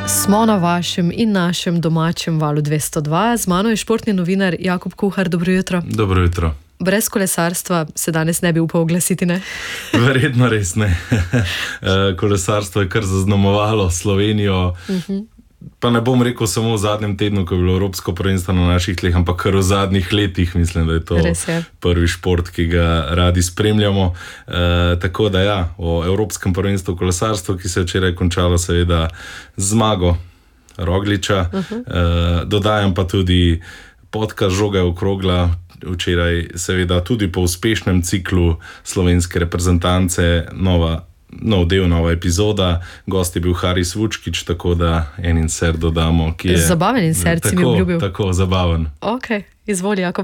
Smo na vašem in našem domačem Valu 202. Z mano je športni novinar Jakub Kuhar. Dobro jutro. Dobro jutro. Brez kolesarstva se danes ne bi upal oglasiti, ne? Verjetno res ne. Kolesarstvo je kar zaznamovalo Slovenijo. Pa ne bom rekel samo v zadnjem tednu, ko je bilo Evropsko prvenstvo na naših tleh, ampak kar v zadnjih letih. Mislim, da je to prvi šport, ki ga radi spremljamo. Tako da ja, o Evropskem prvenstvu kolesarstva, ki se je včeraj končalo seveda zmago Rogliča. Dodajam pa tudi podcast Žoga je okrogla. Včeraj seveda tudi po uspešnem ciklu slovenske reprezentance nov del, nova epizoda. Gost je bil Haris Vučkić, tako da en insert dodamo, ki je... Zabaven insert si mi obljubil. Tako, zabaven. Ok, izvoli, Jakob.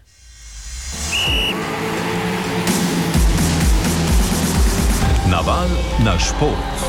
Naval na šport.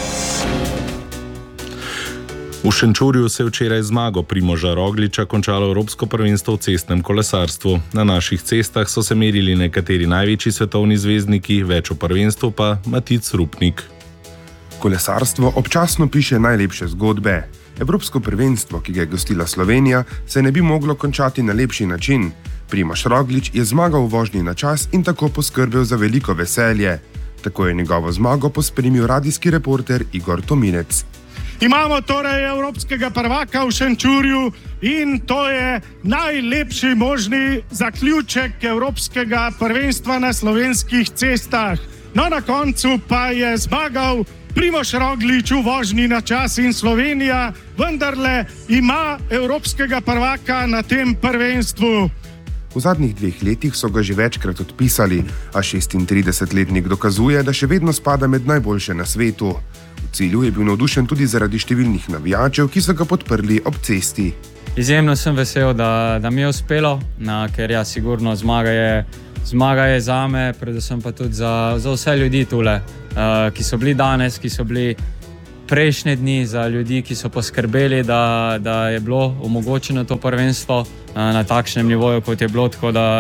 V Šenčurju se je včeraj zmago Primoža Rogliča končalo Evropsko prvenstvo v cestnem kolesarstvu. Na naših cestah so se merili nekateri največji svetovni zvezdniki, več o prvenstvu pa Matic Rupnik. Kolesarstvo občasno piše najlepše zgodbe. Evropsko prvenstvo, ki ga je gostila Slovenija, se ne bi moglo končati na lepši način. Primož Roglič je zmagal v vožnji na čas in tako poskrbel za veliko veselje. Tako je njegovo zmago pospremil radijski reporter Igor Tominec. Imamo torej evropskega prvaka v Šenčurju in to je najlepši možni zaključek evropskega prvenstva na slovenskih cestah. No, na koncu pa je zmagal Primož Roglič v vožnji na čas in Slovenija vendarle ima evropskega prvaka na tem prvenstvu. V zadnjih 2 letih so ga že večkrat odpisali, a 36-letnik dokazuje, da še vedno spada med najboljše na svetu. V cilju je bil navdušen tudi zaradi številnih navijačev, ki so ga podprli ob cesti. Izjemno sem vesel, da mi je uspelo, ker ja, sigurno zmaga je zame, predvsem pa tudi za vse ljudi tule, ki so bili danes, ki so bili prejšnje dni, za ljudi, ki so poskrbeli, da je bilo omogočeno to prvenstvo na takšnem nivoju, kot je bilo, tako da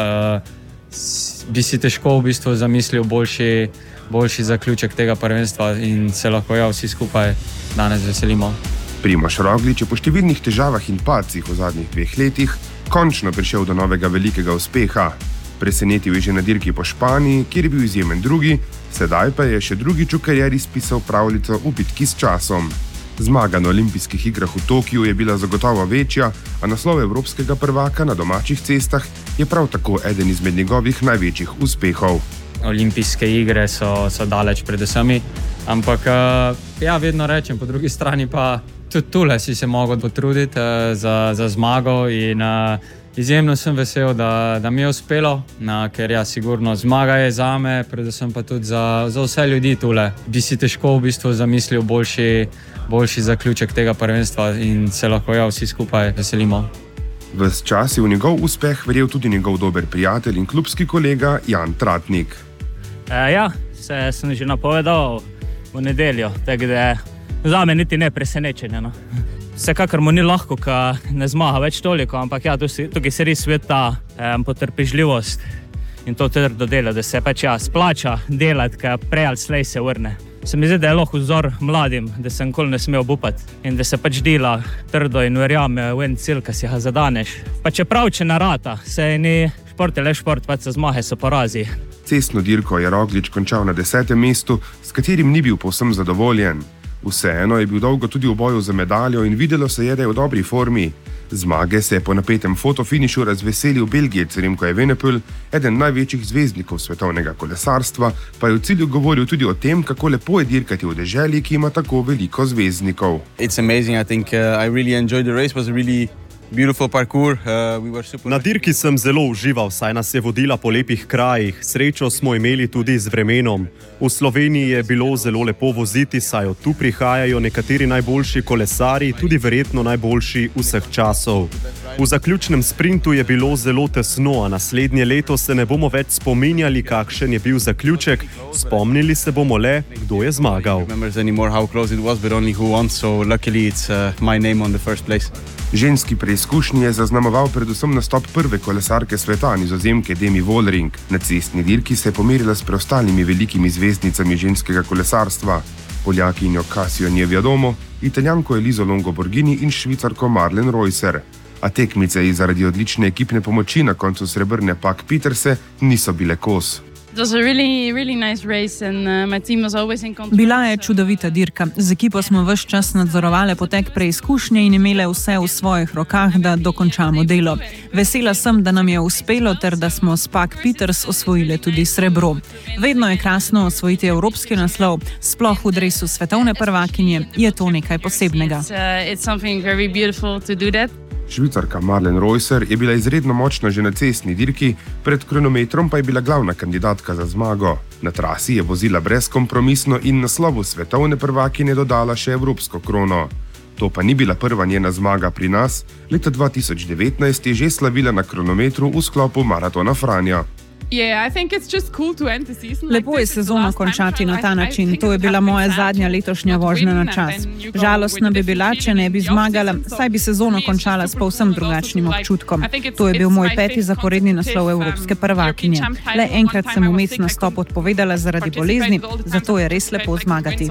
bi si težko v bistvu zamislil boljši zaključek tega prvenstva in se lahko vsi skupaj danes veselimo. Primož Roglič je po številnih težavah in padcih v zadnjih 2 letih končno prišel do novega velikega uspeha. Presenetil je že na dirki po Španiji, kjer je bil izjemen drugi, sedaj pa je še drugič v karieri spisal pravljico v bitki s časom. Zmaga na olimpijskih igrah v Tokiu je bila zagotovo večja, a naslov evropskega prvaka na domačih cestah je prav tako eden izmed njegovih največjih uspehov. Olimpijske igre so daleč pred vsemi, ampak ja, vedno rečem, po drugi strani pa tudi tule si se mogel potruditi za zmago in izjemno sem vesel, da mi je uspelo, ker ja, sigurno zmaga je zame, predvsem pa tudi za vse ljudi tule. Bi si težko v bistvu zamislil boljši zaključek tega prvenstva in se lahko vsi skupaj veselimo. Ves čas je v njegov uspeh verjel tudi njegov dober prijatelj in klubski kolega Jan Tratnik. Ja, sem že napovedal v nedeljo, tako da zame niti ne presenečenje. No. Vsekakor mu ni lahko, ko ne zmaga več toliko, ampak ja, tukaj se res sveta potrpežljivost in to trdo delo, da se pač splača delati, ko prej ali slej se vrne. Se mi zdi, da je lahko vzor mladim, da se nikoli ne sme obupati in da se pač dela trdo in verjame v en cilj, ki si ga zadaneš. Pa čeprav, če narata, se ni šport, le šport, pač se zmahe, so porazi. Cestno dirko je Roglič končal na 10. mestu, s katerim ni bil povsem zadovoljen. Vseeno je bil dolgo tudi v boju za medaljo in videlo se je, da je v dobri formi. Zmage se je po napetem fotofinišu razveselil Belgijec Remco Evenepoel, eden največjih zvezdnikov svetovnega kolesarstva, pa je v cilju govoril tudi o tem, kako lepo je dirkati v deželi, ki ima tako veliko zvezdnikov. It's amazing, I think I really enjoyed the race, was a really beautiful parkour. Na dirki sem zelo užival, saj nas je vodila po lepih krajih. Srečo smo imeli tudi z vremenom. V Sloveniji je bilo zelo lepo voziti, saj od tu prihajajo nekateri najboljši kolesarji, tudi verjetno najboljši vseh časov. V zaključnem sprintu je bilo zelo tesno, a naslednje leto se ne bomo več spominjali, kakšen je bil zaključek. Spomnili se bomo le, kdo je zmagal. Ženski preizkušnji je zaznamoval predvsem nastop prve kolesarke sveta, Nizozemke Demi Vollering. Na cestni dirki se je pomerila s preostalimi velikimi zvezdnicami ženskega kolesarstva. Poljakinjo Kassijo Njevjadomo, Italijanko Elizo Longo Borghini in Švicarko Marlen Reusser. A tekmice ji zaradi odlične ekipne pomoči na koncu srebrne Pak Peterse niso bile kos. Bila je čudovita dirka. Z ekipo smo ves čas nadzorovali potek preizkušnje in imele vse v svojih rokah, da dokončamo delo. Vesela sem, da nam je uspelo ter da smo s Pak Peters osvojili tudi srebro. Vedno je krasno osvojiti evropski naslov, sploh v dresu svetovne prvakinje, je to nekaj posebnega. Švicarka Marlen Reusser je bila izredno močna že na cestni dirki, pred kronometrom pa je bila glavna kandidatka za zmago. Na trasi je vozila brezkompromisno in naslovu svetovne prvakinje dodala še evropsko krono. To pa ni bila prva njena zmaga pri nas, leta 2019 je že slavila na kronometru v sklopu maratona Franja. Lepo je sezono končati na ta način. To je bila moja zadnja letošnja vožnja na čas. Žalostna bi bila, če ne bi zmagala, saj bi sezono končala s povsem drugačnim občutkom. To je bil moj 5. zaporedni naslov evropske prvakinje. Le enkrat sem vmes nastop odpovedala zaradi bolezni, zato je res lepo zmagati.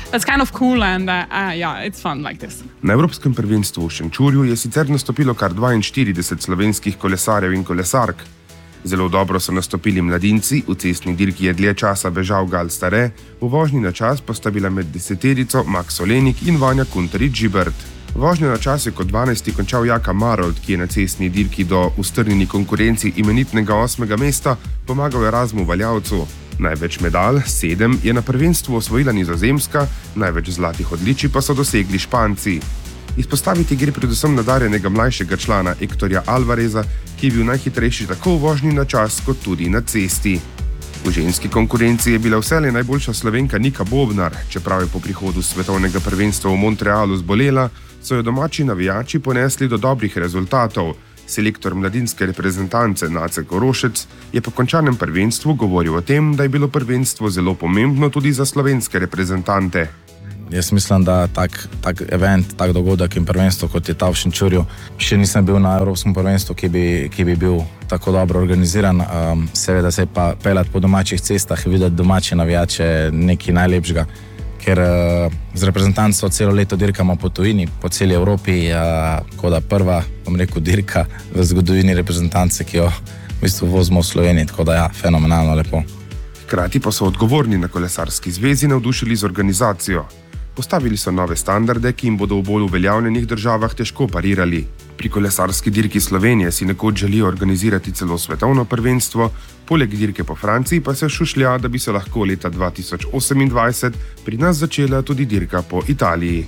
Na evropskem prvenstvu v Šenčurju je sicer nastopilo kar 42 slovenskih kolesarjev in kolesark. Zelo dobro so nastopili mladinci, v cestni dirki je dlje časa bežal Gal Stare, v vožnji na čas pa sta bila med deseterico Max Olenik in Vanja Kuntarič-Žibert. Vožnjo na čas je kot 12. končal Jaka Marold, ki je na cestni dirki do ustrnjeni konkurenci imenitnega 8. mesta pomagal Erasmu Valjavcu. Največ medalj, 7, je na prvenstvu osvojila Nizozemska, največ zlatih odličij pa so dosegli Španci. Izpostaviti gre predvsem nadarjenega mlajšega člana Ektorja Alvareza, ki je bil najhitrejši tako v vožnji na čas kot tudi na cesti. V ženski konkurenci je bila vselej najboljša Slovenka Nika Bobnar, čeprav je po prihodu svetovnega prvenstva v Montrealu zbolela, so jo domači navijači ponesli do dobrih rezultatov. Selektor mladinske reprezentance Nace Korošec je po končanem prvenstvu govoril o tem, da je bilo prvenstvo zelo pomembno tudi za slovenske reprezentante. Jaz mislim, da tak event, tak dogodek in prvenstvo, kot je ta v Šenčurju, še nisem bil na evropskem prvenstvu, ki bi bil tako dobro organiziran. Seveda se pa peljati po domačih cestah, videti domače navijače nekaj najlepšega, ker z reprezentanco celo leto dirkamo po tujini, po celi Evropi, kot da prva, dirka v zgodovini reprezentance, ki jo v bistvu vozimo v Sloveniji, tako da ja, fenomenalno lepo. Hkrati pa so odgovorni na kolesarski zvezi navdušili z organizacijo. Postavili so nove standarde, ki jim bodo v bolj uveljavljenih državah težko parirali. Pri kolesarski dirki Slovenije si nekoč želijo organizirati celo svetovno prvenstvo, poleg dirke po Franciji pa se šušlja, da bi se lahko leta 2028 pri nas začela tudi dirka po Italiji.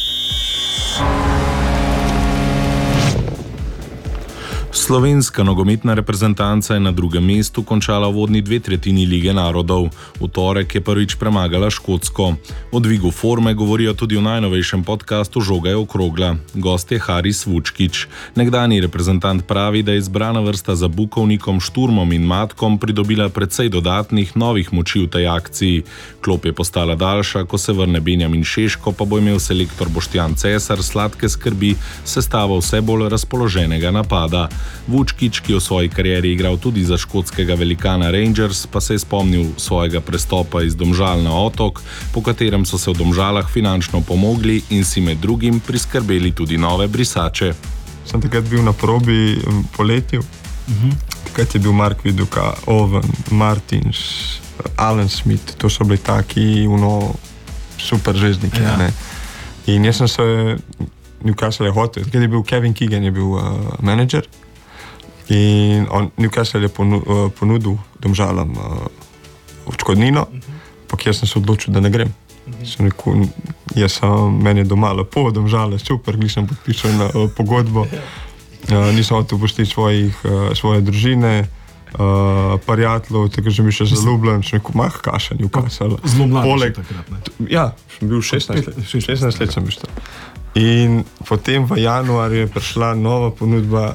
Slovenska nogometna reprezentanca je na drugem mestu končala v vodni 2/3 Lige narodov. V torek je prvič premagala Škotsko. O dvigu forme govorijo tudi v najnovejšem podkastu Žoga je okrogla. Gost je Haris Vučkič. Nekdanji reprezentant pravi, da je izbrana vrsta za Bukovnikom, Šturmom in Matkom pridobila precej dodatnih novih moči v tej akciji. Klop je postala daljša, ko se vrne Benjamin Šeško, pa bo imel selektor Boštjan Cesar sladke skrbi sestavo vse bolj razpoloženega napada. Vučkič, ki je v svoji karieri igral tudi za škotskega velikana Rangers, pa se je spomnil svojega prestopa iz Domžal na Otok, po katerem so se v Domžalah finančno pomogli in si med drugim priskrbeli tudi nove brisače. Sem takrat bil na probi poletju. Takrat je bil Mark Viduka, Owen, Martins, Alan Smith, to so bili taki super žezdniki. Ja. In jaz sem se Newcastle je hotel, takrat je bil Kevin Keegan, je bil menedžer. In Newcastle je ponudil Domžalam odškodnino, ampak jaz sem se odločil, da ne grem. Sem rekel, meni je doma lepo, Domžale super, nisem podpisal na pogodbo, nisem hotel pustiti svoje družine, prijateljev, tako že mi še zaljubljen, sem rekel, kaša Newcastle. Zelo mlad takrat, ne? Ja, sem bil 16 let sem bil. In potem v januarju je prišla nova ponudba,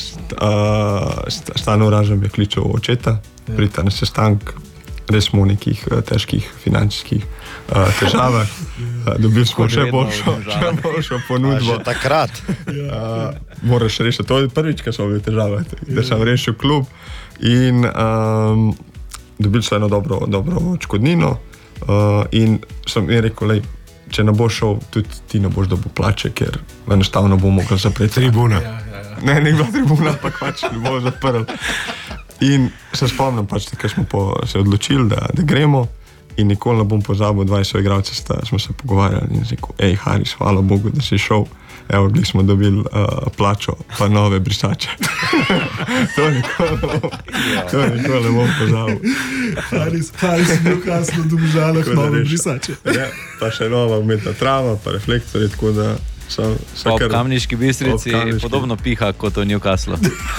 Stano Oražem je kličal očeta, prita na sestanek, res smo v nekih težkih finančnih težavah, dobili smo še boljšo ponudbo. Že takrat. Moraš rešiti, to je prvič, ko so bile težave, da sem rešil klub in dobili smo eno dobro odškodnino, In sem jim rekel, lej, če ne bo šel, tudi ti ne boš dobil plače, ker enostavno bo mogel zapreti. Tribuna. Ne, ni bila tribuna, ampak pač ne bo zaprl. In se spomnim, pač, da smo se odločili, da gremo in nikoli ne bom pozabil, 20 igralcev smo se pogovarjali in rekel, Haris, hvala Bogu, da si šel. Evo, gli smo dobili plačo, pa nove brisače. To nikoli ne bom pozabil. Haris je bil kasno v Domžalah, nove brisače. Ja, pa še nova umetna trava, pa reflektorji, tako da ob Kamniški Bistrici podobno piha kot v Newcastlu.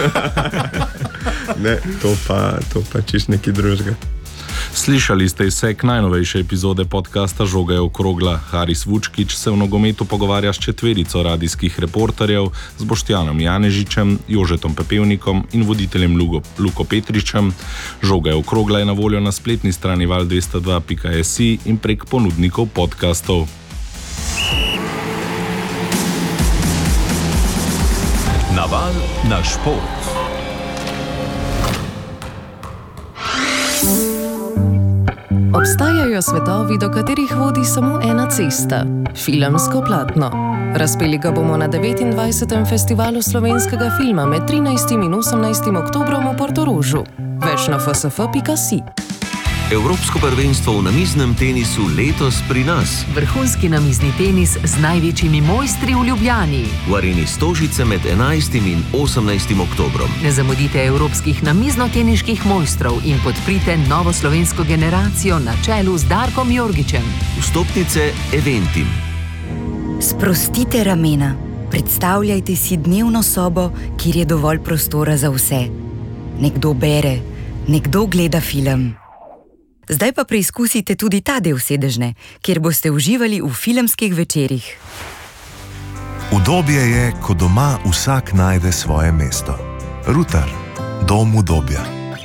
Ne, to pa čist nekaj drugega. Slišali ste izsek najnovejše epizode podcasta Žoga je okrogla. Haris Vučkič se v nogometu pogovarja s četverico radijskih reporterjev, z Boštjanom Janežičem, Jožetom Pepevnikom in voditeljem Luko Petričem. Žoga je okrogla je na voljo na spletni strani val202.si in prek ponudnikov podcastov. Naval na šport. Obstajajo svetovi, do katerih vodi samo ena cesta – filmsko platno. Razpeli ga bomo na 29. festivalu slovenskega filma med 13. in 18. oktobrom v Portorožu. Več na fsf.si. Evropsko prvenstvo v namiznem tenisu letos pri nas. Vrhunski namizni tenis z največjimi mojstri v Ljubljani. V areni Stožice med 11. in 18. oktobrom. Ne zamudite evropskih namizno-teniških mojstrov in podprite novo slovensko generacijo na čelu z Darkom Jorgičem. Vstopnice Eventim. Sprostite ramena. Predstavljajte si dnevno sobo, kjer je dovolj prostora za vse. Nekdo bere, nekdo gleda film. Zdaj pa preizkusite tudi ta del sedežne, kjer boste uživali v filmskih večerih. Udobje je, ko doma vsak najde svoje mesto. Rutar, dom udobja.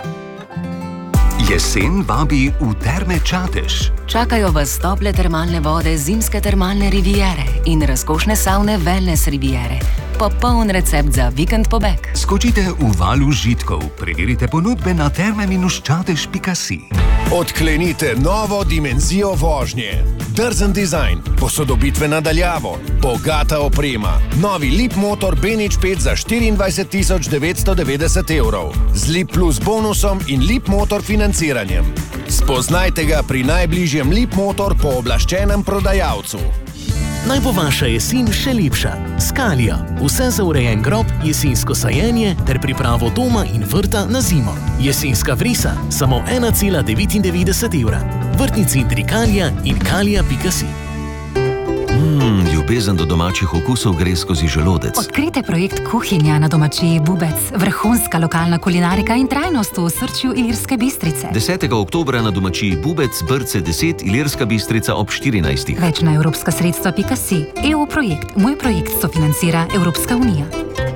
Jesen vabi v Terme Čatež. Čakajo vas tople termalne vode zimske termalne riviere in razkošne savne wellness riviere. Popoln recept za vikend pobeg. Skočite v val užitkov, preverite ponudbe na terme-čatež.si. Odklenite novo dimenzijo vožnje. Drzen dizajn, posodobitve nadaljavo, bogata oprema. Novi Leap Motor Benič 5 za 24.990 evrov. Z Leap Plus bonusom in Leap Motor financiranjem. Spoznajte ga pri najbližjem Leap Motor pooblaščenem prodajalcu. Naj bo vaša jesen še lepša. Skalija. Vse za urejen grob, jesensko sajenje ter pripravo doma in vrta na zimo. Jesenska vrisa. Samo 1,99 evra. Vrtnici Trikalija in kalija.si. Ljubezen do domačih okusov gre skozi želodec. Odkrite projekt Kuhinja na domačiji Bubec. Vrhunska lokalna kulinarika in trajnost v osrčju Ilirske Bistrice. 10. oktobra na domačiji Bubec, Brce 10, Ilirska Bistrica ob 14. Več na evropska sredstva.si. EU projekt. Moj projekt sofinancira Evropska unija.